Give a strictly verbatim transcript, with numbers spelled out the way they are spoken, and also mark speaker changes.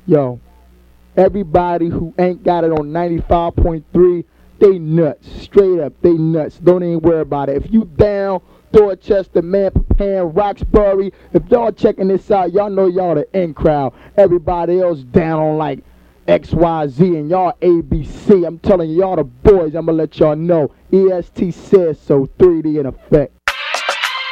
Speaker 1: Yo, everybody who ain't got it on ninety-five point three, they nuts. Straight up, they nuts. Don't even worry about it. If you down, Dorchester, Manpapan, Roxbury, if y'all checking this out, y'all know y'all the in crowd. Everybody else down on like X Y Z and y'all A B C. I'm telling you, y'all the boys. I'm going to let y'all know. E S T says so. three D in effect.